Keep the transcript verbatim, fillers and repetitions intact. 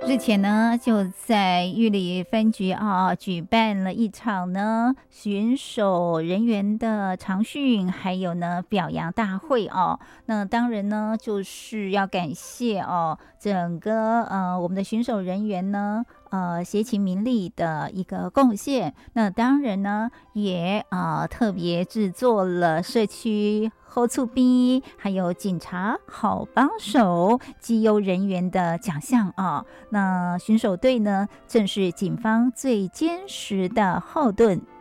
日前呢，就在玉里分局啊举办了一场呢巡守人员的常训，还有呢表扬大会哦。那当然呢，就是要感谢哦整个呃我们的巡守人员呢。呃，协勤名利的一个贡献，那当然呢，也呃特别制作了社区后促兵，还有警察好帮手绩优人员的奖项啊。那巡守队呢，正是警方最坚实的后盾，